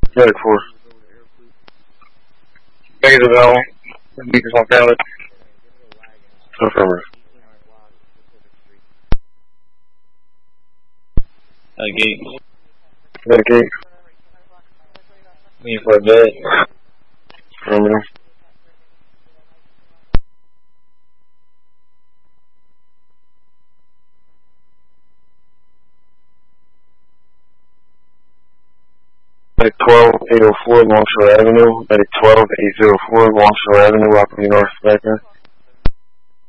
Medic 4. Vegas available. Beacons on pallet. Affirmative. Gate. Medic 8. Waiting for a bed. Affirmative. Medic 12, 804 Longshore Avenue. Medic 12, 804 Longshore Avenue, operating north back there.